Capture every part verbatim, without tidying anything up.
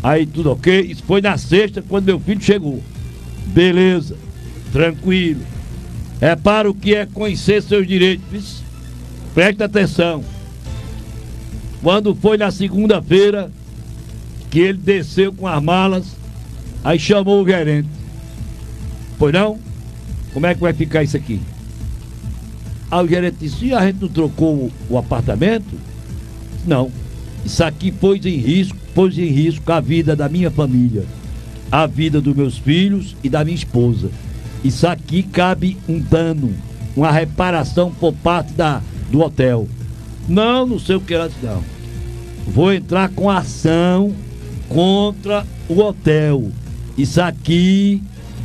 Aí tudo ok. Isso foi na sexta, quando meu filho chegou. Beleza, tranquilo. Repara o que é conhecer seus direitos. Presta atenção. Quando foi na segunda-feira que ele desceu com as malas, aí chamou o gerente. Pois não? Como é que vai ficar isso aqui? Aí o gerente disse: e a gente não trocou o, o apartamento? Não. Isso aqui pôs em risco, pôs em risco a vida da minha família, a vida dos meus filhos e da minha esposa. Isso aqui cabe um dano, uma reparação por parte da, do hotel. Não, não sei o que ela disse, não. Vou entrar com ação contra o hotel. Isso aqui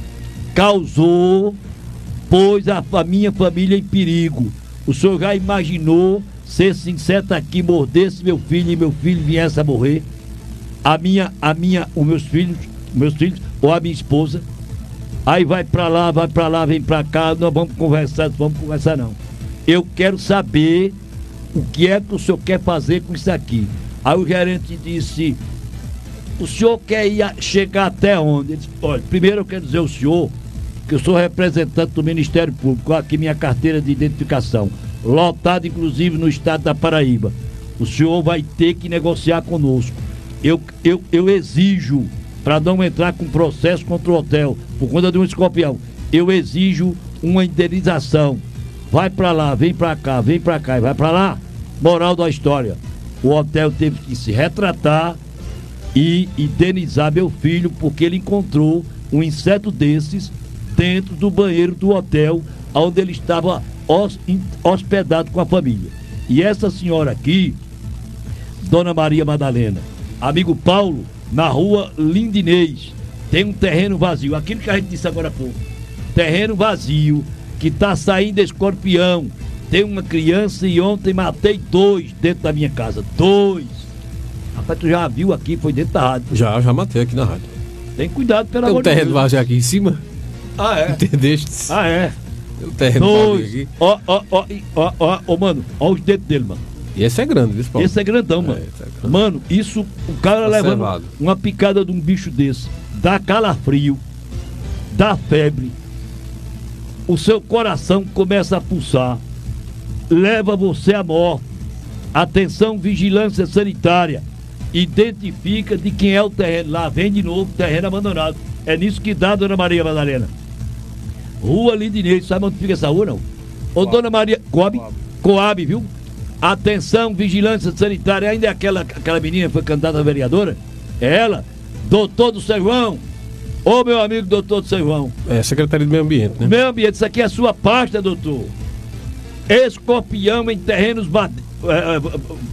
causou, pôs a, a minha família em perigo. O senhor já imaginou se esse inseto aqui mordesse meu filho e meu filho viesse a morrer? A minha, a minha, os meus filhos, meus filhos ou a minha esposa? Aí vai pra lá, vai pra lá, vem pra cá, nós vamos conversar, não vamos conversar não. Eu quero saber o que é que o senhor quer fazer com isso aqui. Aí o gerente disse: o senhor quer ir a, chegar até onde? Ele disse: olha, primeiro eu quero dizer ao senhor que eu sou representante do Ministério Público, aqui minha carteira de identificação, lotada inclusive no estado da Paraíba. O senhor vai ter que negociar conosco. Eu, eu, eu exijo, para não entrar com processo contra o hotel por conta de um escorpião, eu exijo uma indenização. Vai pra lá, vem pra cá, vem pra cá e vai pra lá. Moral da história: o hotel teve que se retratar e indenizar meu filho porque ele encontrou um inseto desses dentro do banheiro do hotel onde ele estava hospedado com a família. E essa senhora aqui, Dona Maria Madalena, amigo Paulo, na rua Lindinês, tem um terreno vazio, aquilo que a gente disse agora há pouco, terreno vazio, que tá saindo escorpião. Tem uma criança e ontem matei dois dentro da minha casa, dois. Rapaz, tu já viu aqui, foi dentro da rádio. Já, já matei aqui na rádio. Tem cuidado, pelo Tem um amor de Deus. terreno vazio aqui em cima. Ah, é? Entendeste? Ah, é? Tem um terreno dois. vazio aqui. Ó, ó, ó, ó, ó, ó, mano, ó os dedos dele, mano. E esse é grande, viu, Paulo? Esse é grandão, mano. É, esse é grande. Mano, isso, o cara Observado. levando uma picada de um bicho desse, dá calafrio, dá febre, o seu coração começa a pulsar, leva você à morte. Atenção, vigilância sanitária, identifica de quem é o terreno. Lá vem de novo, terreno abandonado. É nisso que dá, Dona Maria Madalena. Rua Lindinês, sabe onde fica essa rua, não? Ô, Coab. Dona Maria, Coab, Coab, viu? Atenção, vigilância sanitária, ainda é aquela, aquela menina que foi candidata a vereadora? É ela, doutor do Servão. Ô, meu amigo doutor do Servão. É, Secretaria do Meio Ambiente, né? Meio Ambiente, isso aqui é a sua pasta, doutor. Escorpião em terrenos bad... é, é,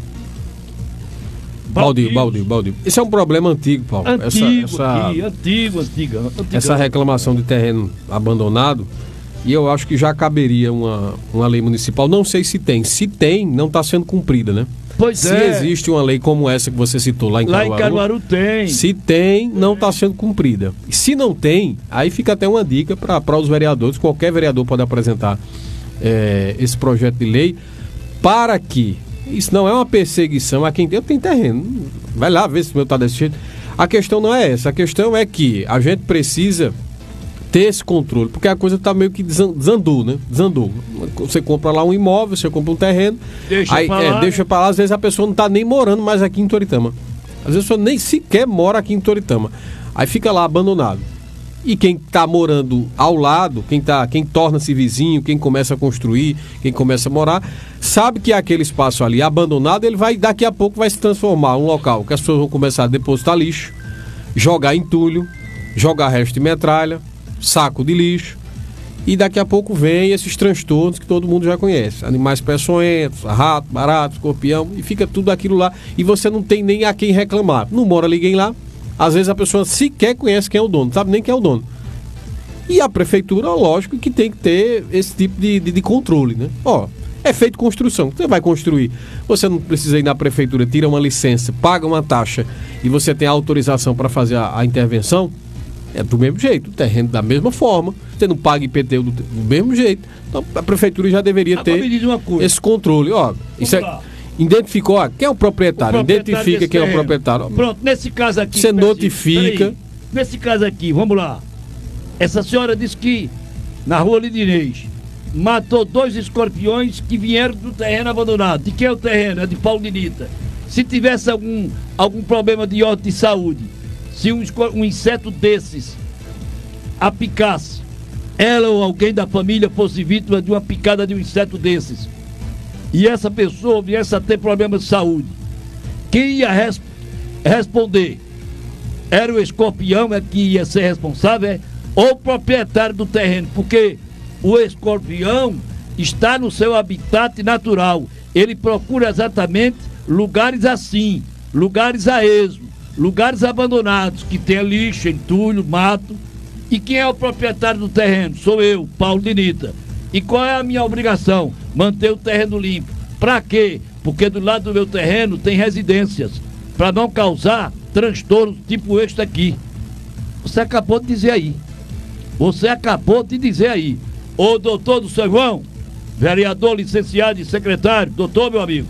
Baldio, baldio, baldio. Esse é um problema antigo, Paulo. Antigo, essa, essa, aqui, antigo, antiga, antiga. essa reclamação de terreno abandonado, e eu acho que já caberia uma, uma lei municipal. Não sei se tem. Se tem, não está sendo cumprida, né? Pois se é. existe uma lei como essa que você citou lá em Lá Caruaru, em Caruaru tem. se tem, não está sendo cumprida. E se não tem, aí fica até uma dica para os vereadores. Qualquer vereador pode apresentar é, esse projeto de lei para que isso não é uma perseguição a quem tem, tem terreno. Vai lá ver se o meu está desse jeito. A questão não é essa. A questão é que a gente precisa ter esse controle, porque a coisa está meio que desandou, né? Desandou. Você compra lá um imóvel, você compra um terreno, Deixa aí pra é, lá, deixa para lá, às vezes a pessoa não está nem morando mais aqui em Toritama. Às vezes a pessoa nem sequer mora aqui em Toritama. Aí fica lá abandonado. E quem está morando ao lado, quem, tá, quem torna-se vizinho, quem começa a construir, quem começa a morar, sabe que aquele espaço ali abandonado, ele vai, daqui a pouco vai se transformar em um local que as pessoas vão começar a depositar lixo, jogar entulho, jogar resto de metralha, saco de lixo, e daqui a pouco vem esses transtornos que todo mundo já conhece. Animais peçonhentos, rato, barato, escorpião, e fica tudo aquilo lá, e você não tem nem a quem reclamar. Não mora ninguém lá. Às vezes a pessoa sequer conhece quem é o dono, não sabe nem quem é o dono. E a prefeitura, lógico, que tem que ter esse tipo de, de, de controle, né? Ó, é feito construção. Você vai construir, você não precisa ir na prefeitura, tira uma licença, paga uma taxa e você tem a autorização para fazer a, a intervenção. É do mesmo jeito, o terreno da mesma forma, você não paga I P T U do, do mesmo jeito. Então a prefeitura já deveria Agora me ter diz uma coisa. esse controle. Ó, isso é, Identificou, ah, quem é o proprietário? O proprietário Identifica quem é o terreno. proprietário. Pronto, nesse caso aqui... Você específico, notifica. peraí, nesse caso aqui, vamos lá. Essa senhora disse que na rua Lidinês matou dois escorpiões que vieram do terreno abandonado. De quem é o terreno? É de Paulo Dinita. Se tivesse algum, algum problema de ordem de saúde, se um, um inseto desses a picasse, ela ou alguém da família fosse vítima de uma picada de um inseto desses, e essa pessoa viesse a ter problemas de saúde, quem ia res- responder? Era o escorpião é que ia ser responsável, é? Ou o proprietário do terreno, porque o escorpião está no seu habitat natural. Ele procura exatamente lugares assim, lugares a esmo, lugares abandonados, que tenha lixo, entulho, mato. E quem é o proprietário do terreno? Sou eu, Paulo Dinita. E qual é a minha obrigação? Manter o terreno limpo. Para quê? Porque do lado do meu terreno tem residências, para não causar transtornos tipo este aqui. Você acabou de dizer aí. Você acabou de dizer aí. Ô doutor do São João, vereador, licenciado e secretário, doutor, meu amigo,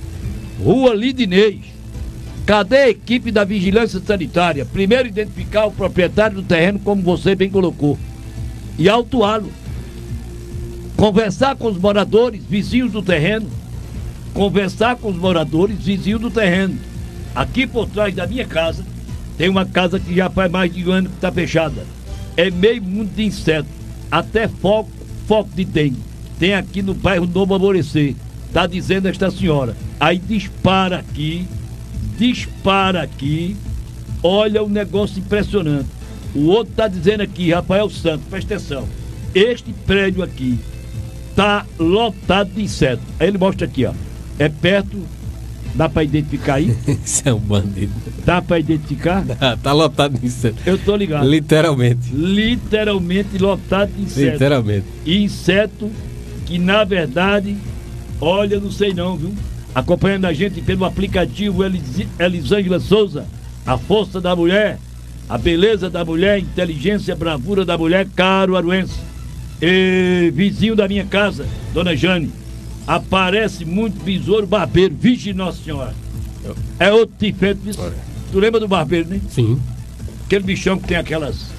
Rua Lidinês, cadê a equipe da vigilância sanitária? Primeiro identificar o proprietário do terreno, como você bem colocou, e autuá-lo. Conversar com os moradores, vizinhos do terreno. Conversar com os moradores, vizinhos do terreno. Aqui por trás da minha casa, tem uma casa que já faz mais de um ano que está fechada. É meio mundo de inseto. Até foco, foco de dengue. Tem aqui no bairro Novo Amorecer. Está dizendo esta senhora. Aí dispara aqui, dispara aqui. Olha o negócio impressionante. O outro está dizendo aqui, Rafael Santos, presta atenção. Este prédio aqui está lotado de insetos. Aí ele mostra aqui, ó. É perto. Dá para identificar aí? Isso é um bandido. Dá para identificar? Tá, tá lotado de inseto. Eu tô ligado. Literalmente. Literalmente lotado de inseto. Literalmente. E inseto que, na verdade, olha, não sei não, viu? Acompanhando a gente pelo aplicativo Elis- Elisângela Souza, a força da mulher, a beleza da mulher, a inteligência, a bravura da mulher, caro aruense. E vizinho da minha casa, dona Jane, aparece muito besouro barbeiro, vixe Nossa Senhora. É outro tipo, viu? Tu lembra do barbeiro, né? Sim. Aquele bichão que tem aquelas...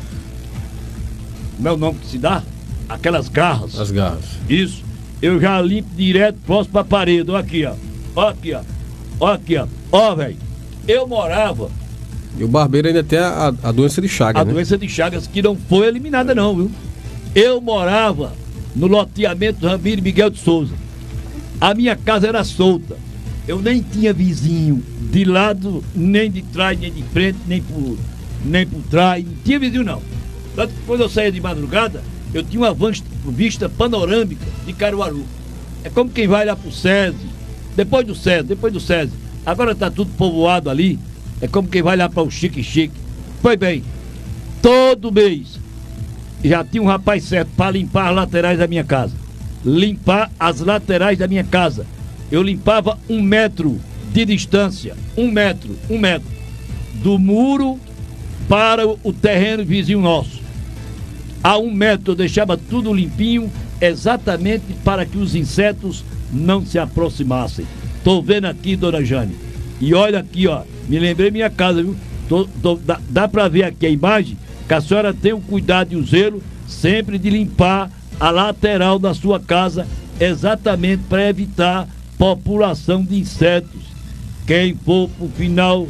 Como é o nome que se dá? Aquelas garras. As garras. Isso. Eu já limpo direto, próximo pra parede. Ó aqui, ó. Ó aqui, ó. Ó aqui, ó. Ó, velho. Eu morava... E o barbeiro ainda tem a, a doença de Chagas, A né? doença de Chagas, que não foi eliminada não, viu? Eu morava no loteamento Ramiro Miguel de Souza. A minha casa era solta. Eu nem tinha vizinho de lado, nem de trás, nem de frente, nem por, nem por trás. Não tinha vizinho, não. Tanto que quando eu saía de madrugada, eu tinha uma vista, vista panorâmica de Caruaru. É como quem vai lá pro SESI, depois do SESI, depois do SESI. Agora tá tudo povoado ali. É como quem vai lá para o Chique Chique. Foi bem. Todo mês já tinha um rapaz certo para limpar as laterais da minha casa. Limpar as laterais da minha casa. Eu limpava um metro de distância. Um metro, um metro. Do muro para o terreno vizinho nosso. A um metro eu deixava tudo limpinho, exatamente para que os insetos não se aproximassem. Tô vendo aqui, dona Jane. E olha aqui, ó. Me lembrei minha casa, viu? Tô, tô, dá dá para ver aqui a imagem que a senhora tem o cuidado e o zelo sempre de limpar a lateral da sua casa, exatamente para evitar população de insetos. Quem for pro final,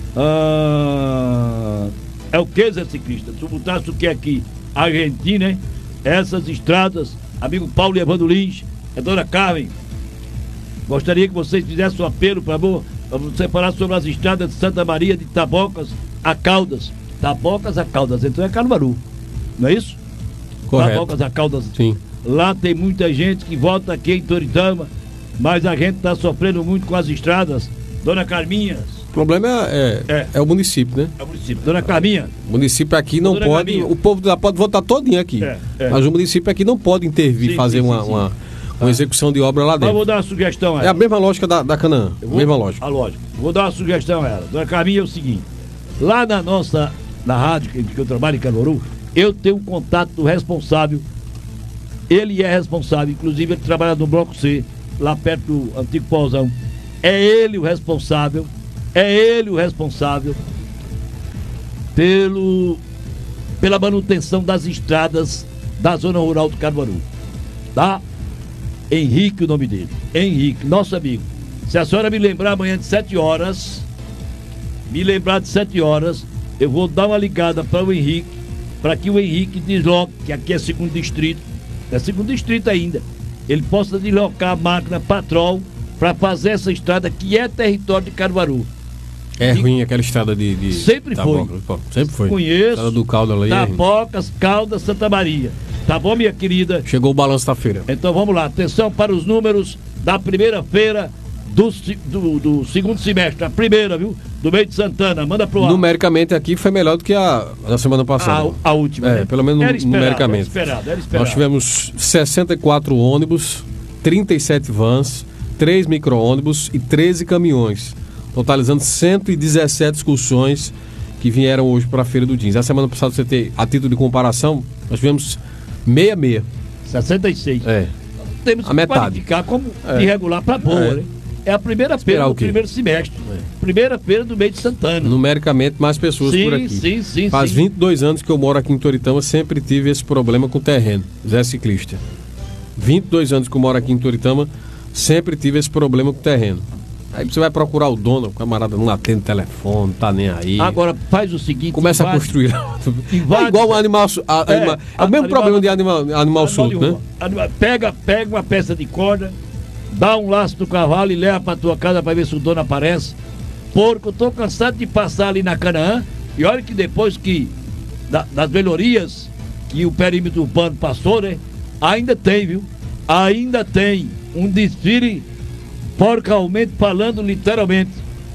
ah, é o que, Zé Ciclista? Tu botasse o que aqui? Argentina, hein? Essas estradas, amigo Paulo e Evandro Lins, é dona Carmen. Gostaria que vocês fizessem um apelo para você falar sobre as estradas de Santa Maria, de Tabocas a Caldas. Tabocas a Caldas, então é Caruaru, não é isso? Correto. Tabocas a Caldas. Sim. Lá tem muita gente que volta aqui em Toritama, mas a gente está sofrendo muito com as estradas. Dona Carminha. O problema é, é, É. é o município, né? É o município. Dona Carminha. O município aqui não Dona pode. Gaminha. O povo lá pode votar todinho aqui. É, é. Mas o município aqui não pode intervir, Sim, fazer sim, uma, sim, sim. uma, uma execução de obra lá Mas eu dentro. vou dar uma sugestão a ela. É a mesma lógica da, da Canaã. Eu vou- Mesma lógica. A lógica. Vou dar uma sugestão a ela. Dona Carminha, é o seguinte. Lá na nossa, na rádio que, que eu trabalho em Caruaru, eu tenho um contato do responsável. Ele é responsável, inclusive ele trabalha no Bloco C, lá perto do antigo Pausão. é ele o responsável, é ele o responsável pelo, pela manutenção das estradas da zona rural do Caruaru, tá? Henrique, o nome dele, Henrique, nosso amigo. Se a senhora me lembrar amanhã de sete horas, me lembrar de sete horas, eu vou dar uma ligada para o Henrique, para que o Henrique desloque, que aqui é segundo distrito, é segundo distrito ainda, ele possa deslocar a máquina Patrol para fazer essa estrada que é território de Caruaru. É e ruim aquela estrada de... de sempre Tapocas, foi. Sempre foi. Conheço. Estrada do Caldas ali. Tapocas, Caldas, Santa Maria. Tá bom, minha querida? Chegou o balanço da feira. Então vamos lá, atenção para os números da primeira feira do, do, do segundo semestre, a primeira, viu? Do mês de Santana, manda pro ar. Numericamente aqui foi melhor do que a da semana passada. A, a última, é, né? pelo menos era esperado, numericamente. Era esperado, era esperado. Nós tivemos sessenta e quatro ônibus, trinta e sete vans, três micro-ônibus e treze caminhões, totalizando cento e dezessete excursões que vieram hoje para a Feira do Jeans. A semana passada, você tem, a título de comparação, nós tivemos sessenta e seis. sessenta e seis. É. Temos a que metade. qualificar como É. irregular para boa, É. né? É a primeira Esperar feira o do quê? primeiro semestre. É. Primeira feira do mês de Santana. Numericamente, mais pessoas sim, por aqui. Sim, sim, Faz sim. vinte e dois anos que eu moro aqui em Toritama, sempre tive esse problema com o terreno. Zé Ciclista. vinte e dois anos que eu moro aqui em Toritama, sempre tive esse problema com o terreno. Aí você vai procurar o dono, o camarada não atende o telefone, não tá nem aí. Agora faz o seguinte. Começa invade, a construir. invade, É igual um animal. su- a- É, anima- é o mesmo animal- problema de animal, animal animal solto, de né? rua. Anima- Pega, pega uma peça de corda, dá um laço do cavalo e leva pra tua casa pra ver se o dono aparece. Porco, eu tô cansado de passar ali na Canaã. E olha que depois que da- das melhorias que o perímetro urbano passou, né? Ainda tem, viu? Ainda tem um desfile porcalmente falando literalmente.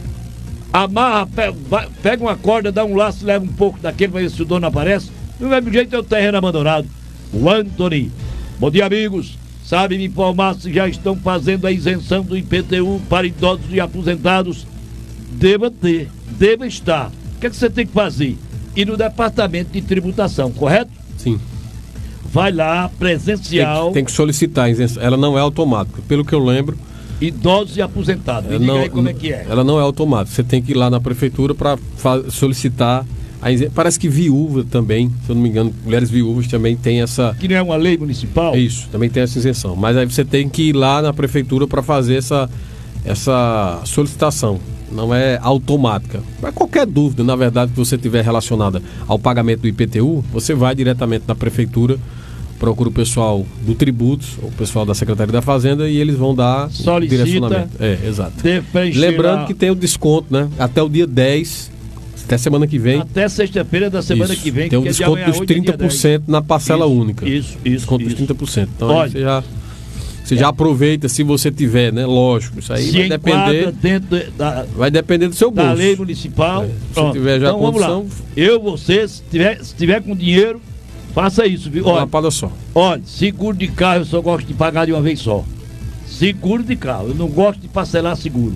Amarra, pe- vai- pega uma corda, dá um laço, leva um pouco daquele pra ver se o dono aparece. Do mesmo jeito é o terreno abandonado. O Anthony. Bom dia, amigos. Sabe me informar se já estão fazendo a isenção do I P T U para idosos e aposentados? Deva ter, deva estar. O que, é que você tem que fazer? Ir no departamento de tributação, correto? Sim. Vai lá, Tem presencial, que, tem que solicitar a isenção. Ela não é automática. Pelo que eu lembro, idosos e aposentados. Me ela diga não, aí como é que é. ela não é automática. Você tem que ir lá na prefeitura para solicitar a isenção. Parece que viúva também, se eu não me engano, mulheres viúvas também tem essa. Que não é uma lei municipal? Isso, também tem essa isenção. Mas aí você tem que ir lá na prefeitura para fazer essa, essa solicitação. Não é automática. Para qualquer dúvida, na verdade, que você tiver relacionada ao pagamento do I P T U, você vai diretamente na prefeitura, procura o pessoal do Tributos, o pessoal da Secretaria da Fazenda, e eles vão dar Solicita, direcionamento. É, exato. de preencher Lembrando lá- que tem o desconto, né? Até o dia dez, até semana que vem. Até sexta-feira da semana Isso. que vem. Tem um que é de desconto amanhã a dos oito, é dia trinta por cento na parcela Isso, única. Isso, isso, Desconto dos isso. trinta por cento. Então Olha, aí você já, você já aproveita se você tiver, né? Lógico, isso aí Se vai enquadra depender, dentro da, vai depender do seu bolso. da lei municipal. É, se Pronto. tiver já então vamos lá. condição- Eu, você, se tiver, se tiver com dinheiro, faça isso, viu? Uma Olha, lapada só. olha, seguro de carro eu só gosto de pagar de uma vez só. Seguro de carro, eu não gosto de parcelar seguro.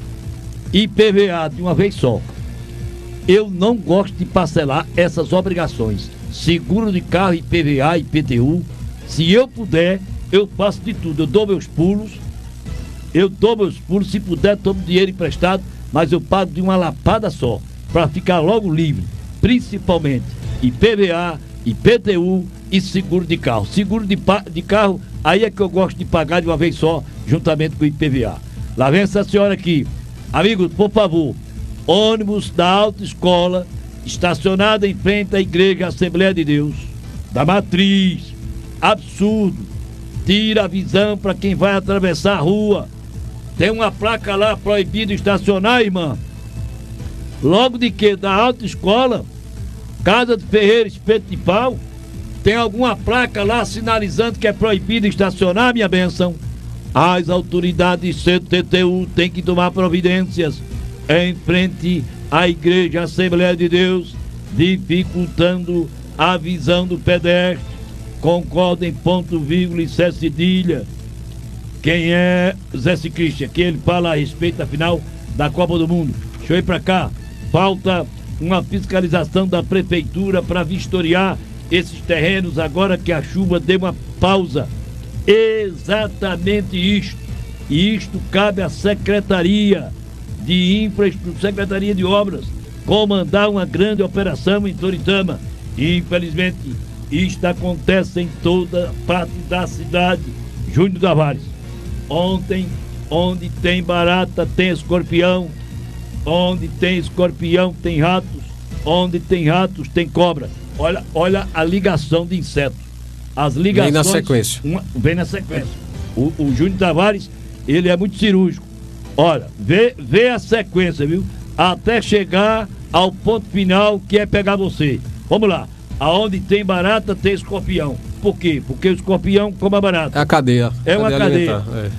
I P V A de uma vez só. Eu não gosto de parcelar essas obrigações. Seguro de carro, I P V A, I P T U. Se eu puder, eu faço de tudo. Eu dou meus pulos. Eu dou meus pulos. Se puder, tomo dinheiro emprestado. Mas eu pago de uma lapada só. Para ficar logo livre. Principalmente I P V A, I P T U e seguro de carro. Seguro de, pa- de carro, aí é que eu gosto de pagar de uma vez só, juntamente com o I P V A. Lá vem essa senhora aqui. Amigos, por favor, ônibus da autoescola, estacionada em frente à igreja Assembleia de Deus, da Matriz. Absurdo. Tira a visão para quem vai atravessar a rua. Tem uma placa lá, proibido estacionar, irmã. Logo de que? Da autoescola, Casa de Ferreira, Espeto de Pau, tem alguma placa lá sinalizando que é proibido estacionar, minha bênção? As autoridades C T T U têm que tomar providências em frente à Igreja Assembleia de Deus, dificultando a visão do pedestre. Concorda em ponto, vírgula e Zé Cedilha. Quem é Zé Ciclista? Que ele fala a respeito da final da Copa do Mundo. Deixa eu ir pra cá. Falta uma fiscalização da prefeitura para vistoriar esses terrenos agora que a chuva deu uma pausa. Exatamente isto. E isto cabe à Secretaria de Infraestrutura, Secretaria de Obras, comandar uma grande operação em Toritama. E, infelizmente, isto acontece em toda parte da cidade. Júnior Tavares, ontem, onde tem barata, tem escorpião. Onde tem escorpião, tem ratos. Onde tem ratos, tem cobra. Olha, olha a ligação de insetos. As ligações... Vem na sequência. Uma, vem na sequência. O, o Júnior Tavares, ele é muito cirúrgico. Olha, vê, vê a sequência, viu? Até chegar ao ponto final, que é pegar você. Vamos lá. Aonde tem barata, tem escorpião. Por quê? Porque o escorpião come a barata. É a cadeia. É uma cadeia. É.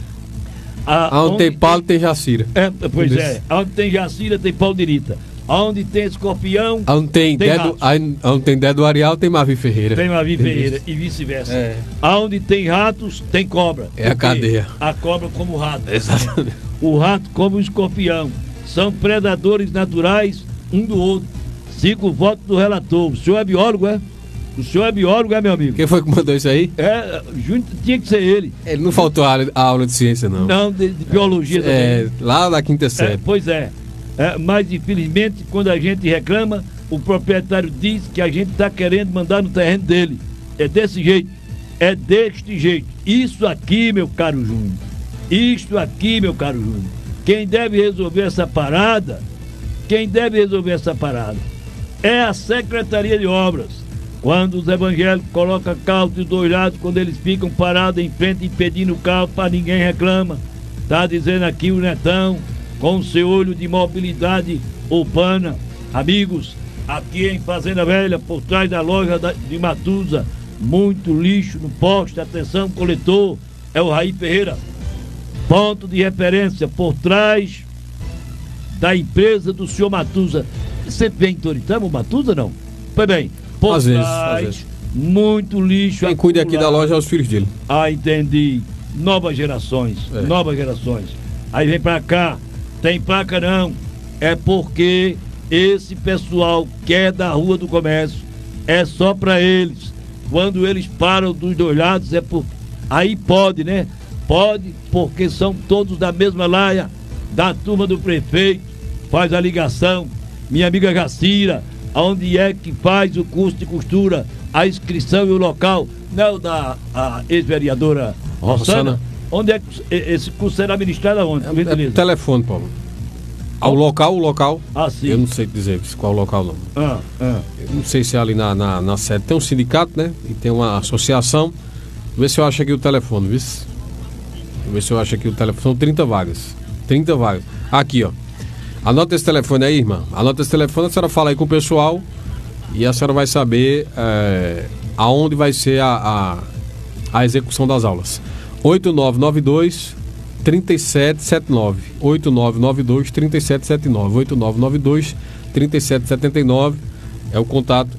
A, onde, onde tem Paulo, tem Jacira. É, pois é. Onde tem Jacira, tem Paulirita. Onde tem escorpião, onde tem, tem dedo, onde tem dedo Arial, tem Mavi Ferreira. Tem Mavi Ferreira e vice-versa. É. Onde tem ratos, tem cobra. É a cadeia. A cobra como o rato. Exatamente. O rato como o escorpião. São predadores naturais um do outro. Siga o voto do relator. O senhor é biólogo, é? O senhor é biólogo, é, meu amigo? Quem foi que mandou isso aí? É, Júnior, tinha que ser ele. Ele não faltou a, a aula de ciência, não. Não, de, de biologia também. É, lá na quinta série. É, pois é. É, mas infelizmente quando a gente reclama, o proprietário diz que a gente está querendo mandar no terreno dele. É desse jeito, é deste jeito. Isso aqui, meu caro Júnior, isto aqui, meu caro Júnior, quem deve resolver essa parada, quem deve resolver essa parada é a Secretaria de Obras. Quando os evangélicos colocam carro dos dois lados, quando eles ficam parados em frente impedindo o carro para ninguém reclama, tá dizendo aqui o Netão, com seu olho de mobilidade urbana. Amigos, aqui em Fazenda Velha, por trás da loja de Matuza, muito lixo no poste, atenção, coletor, é o Raí Ferreira. Ponto de referência, por trás da empresa do senhor Matuza. Você vem em Toritama, o Matuza, não? Pois bem, por às trás, vezes, às vezes. muito lixo. Quem cuida aqui da loja é os filhos dele. Ah, entendi. Novas gerações, é. novas gerações. Aí vem pra cá, tem placa não, é porque esse pessoal que é da Rua do Comércio, é só pra eles. Quando eles param dos dois lados, é por... aí pode, né? Pode, porque são todos da mesma laia, da turma do prefeito, faz a ligação. Minha amiga Jacira, onde é que faz o curso de costura, a inscrição e o local, não da a ex-vereadora Rossana? Rossana. Onde é que esse curso será ministrado aonde? É, é telefone, Paulo. Ao local, o local. Ah, sim. Eu não sei dizer qual local não. Ah, ah. Eu não sei se é ali na, na, na sede. Tem um sindicato, né? E tem uma associação. Vê se eu acho aqui o telefone, viu? Vê se eu acho aqui o telefone. São trinta vagas. trinta vagas. Aqui, ó. Anota esse telefone aí, irmã. Anota esse telefone, a senhora fala aí com o pessoal e a senhora vai saber é, aonde vai ser a, a, a execução das aulas. oito nove nove dois, três sete sete nove. oito nove nove dois, três sete sete nove. oito nove nove dois, três sete sete nove é o contato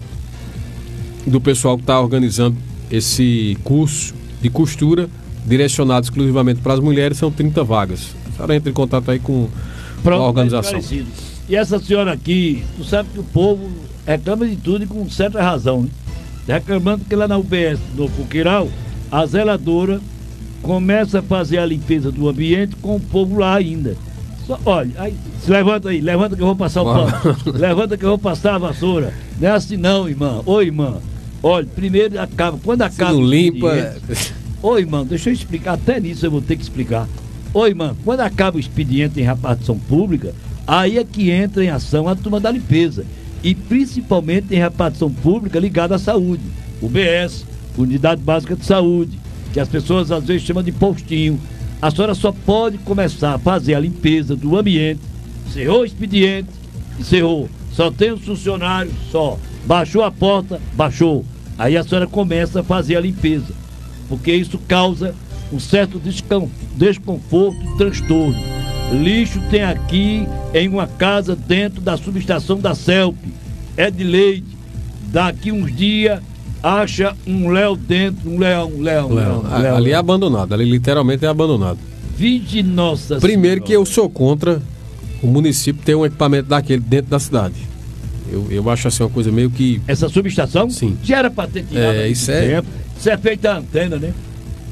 do pessoal que está organizando esse curso de costura direcionado exclusivamente para as mulheres. São trinta vagas. A senhora entra em contato aí com Pronto, a organização. E essa senhora aqui, tu sabe que o povo reclama de tudo e com certa razão, né? Reclamando que lá na U B S do Coqueiral, a zeladora começa a fazer a limpeza do ambiente com o povo lá ainda. Só, olha, aí, se levanta aí, levanta que eu vou passar o pano. Levanta que eu vou passar a vassoura. Não é assim não, irmã. Ô, irmã. Olha, primeiro acaba, quando acaba... Se não limpa... Ô, irmã, deixa eu explicar, até nisso eu vou ter que explicar. Ô, irmã, quando acaba o expediente em repartição pública, aí é que entra em ação a turma da limpeza. E principalmente em repartição pública ligada à saúde. U B S, Unidade Básica de Saúde, que as pessoas às vezes chamam de postinho. A senhora só pode começar a fazer a limpeza do ambiente. Encerrou o expediente, encerrou. Só tem os funcionários, só. Baixou a porta, baixou. Aí a senhora começa a fazer a limpeza. Porque isso causa um certo desconforto e transtorno. Lixo tem aqui em uma casa dentro da subestação da CELP. É de leite. Daqui uns dias acha um léu dentro, um leão, um leão. leão. leão, leão ali é abandonado, ali literalmente é abandonado. Vide nossa Primeiro senhora. Que eu sou contra o município ter um equipamento daquele dentro da cidade. Eu, eu acho assim uma coisa meio que... Essa subestação? Sim. Já era para ter tirado é, isso é... tempo. Isso é feita a antena, né?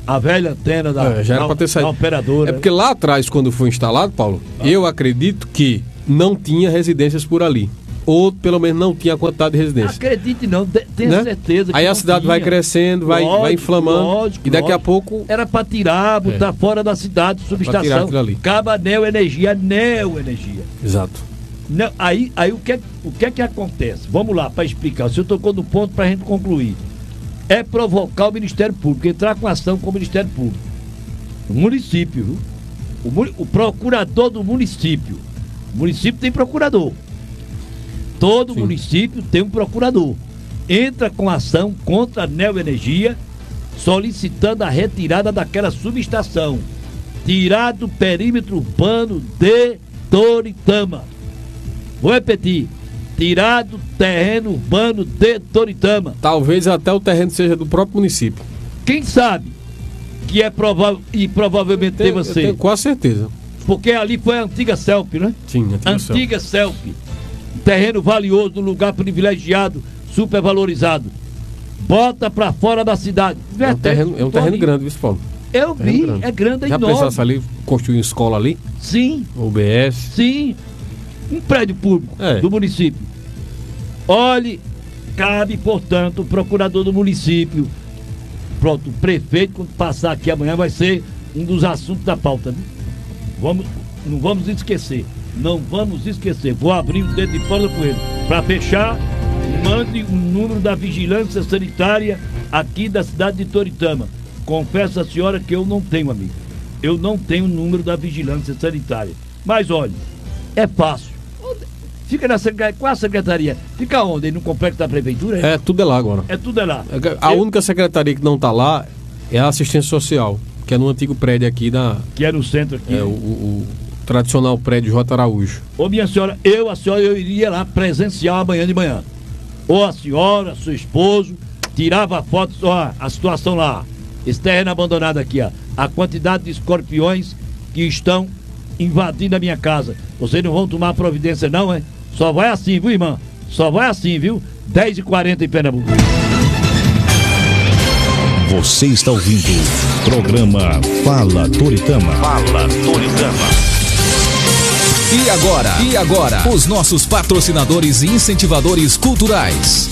A velha antena da, é, já era da, pra ter saído. da operadora. É porque lá atrás, quando foi instalado, Paulo, ah. eu acredito que não tinha residências por ali. Ou pelo menos não tinha a quantidade de residências. Acredite não, tenho né? certeza que aí a cidade tinha. Vai crescendo, vai, lógico, vai inflamando. Lógico, e daqui lógico. a pouco. Era para tirar, botar é. fora da cidade, subestação. Acaba Neoenergia, Neoenergia. Exato. Não, aí aí o, que é, o que é que acontece? Vamos lá, para explicar. O senhor tocou no ponto para a gente concluir. É provocar o Ministério Público, entrar com ação com o Ministério Público. O município, viu? O, o procurador do município. O município tem procurador. Todo Sim. município tem um procurador. Entra com ação contra a Neoenergia, solicitando a retirada daquela subestação. Tirar do perímetro urbano de Toritama. Vou repetir. Tirar do terreno urbano de Toritama. Talvez até o terreno seja do próprio município. Quem sabe que é provável e provavelmente deva ser. Tenho quase certeza. Porque ali foi a antiga Celp, né? Sim, a antiga, antiga Celp. Terreno valioso, num lugar privilegiado, supervalorizado. Bota pra fora da cidade. É um terreno, é um terreno grande, viu, Paulo? Eu vi, grande. é grande, é Já enorme. Já pensasse ali, construir uma escola ali? Sim. O B S? Sim. Um prédio público é. do município. Olhe, cabe, portanto, o procurador do município. Pronto, o prefeito, quando passar aqui amanhã, vai ser um dos assuntos da pauta. Né? Vamos, não vamos esquecer. Não vamos esquecer. Vou abrir o dedo de fora com ele. Para fechar, mande o um número da vigilância sanitária aqui da cidade de Toritama. Confesso à senhora que eu não tenho, amigo. Eu não tenho o número da vigilância sanitária. Mas olha, é fácil. Fica na secretaria. Qual a secretaria? Fica onde? No complexo da prefeitura? É, é tudo é lá agora. É tudo é lá. A eu... única secretaria que não está lá é a assistência social, que é no antigo prédio aqui da... Que é no centro aqui. É, o... o... tradicional prédio J. Araújo. Ô minha senhora, eu, a senhora, eu iria lá presencial amanhã de manhã. Ou a senhora, seu esposo, tirava fotos, ó, a situação lá. Esse terreno abandonado aqui, ó. A quantidade de escorpiões que estão invadindo a minha casa. Vocês não vão tomar providência não, é? Só vai assim, viu, irmã? Só vai assim, viu? dez e quarenta em Pernambuco. Você está ouvindo o programa Fala Toritama. Fala Toritama. E agora, e agora, os nossos patrocinadores e incentivadores culturais.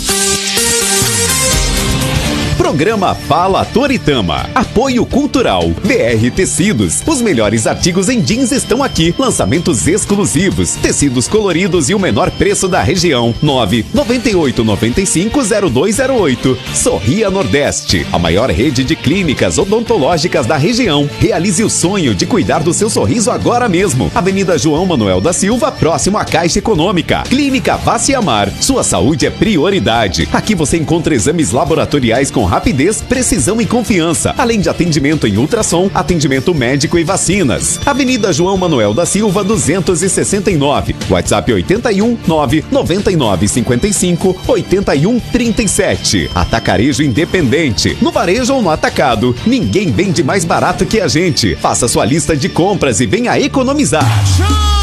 Programa Fala Toritama. Apoio Cultural. B R Tecidos. Os melhores artigos em jeans estão aqui. Lançamentos exclusivos. Tecidos coloridos e o menor preço da região. nove nove oito nove cinco zero dois zero oito. Sorria Nordeste. A maior rede de clínicas odontológicas da região. Realize o sonho de cuidar do seu sorriso agora mesmo. Avenida João Manuel da Silva, próximo à Caixa Econômica. Clínica Face Amar. Sua saúde é prioridade. Aqui você encontra exames laboratoriais com rapidez, precisão e confiança, além de atendimento em ultrassom, atendimento médico e vacinas. Avenida João Manuel da Silva, duzentos e sessenta e nove. WhatsApp oitenta e um, nove noventa e nove cinquenta e cinco, oitenta e um, trinta e sete. Atacarejo Independente. No varejo ou no atacado, ninguém vende mais barato que a gente. Faça sua lista de compras e venha economizar.